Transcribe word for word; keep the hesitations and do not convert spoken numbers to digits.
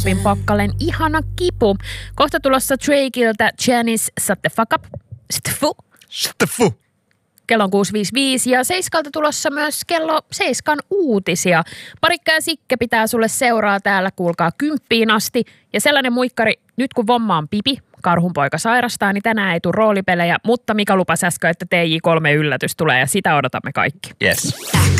Pakkalen ihana kipu. Kohta tulossa Drakeiltä Janice Shut the fuck up. Stfu. Stfu. Kello on kuusi viisikymmentäviisi ja seiskalta tulossa myös kello seiskan uutisia. Parikka ja Sikke pitää sulle seuraa täällä, kuulkaa kymppiin asti. Ja sellainen muikkari, nyt kun vomma on pipi, karhunpoika sairastaa, niin tänään ei tule roolipelejä, mutta Mika lupasi äsken, että T J kolme yllätys tulee ja sitä odotamme kaikki. Yes.